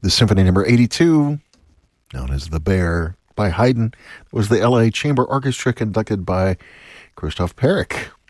The Symphony Number 82, known as The Bear, by Haydn, was the LA Chamber Orchestra conducted by Christoph Perrick.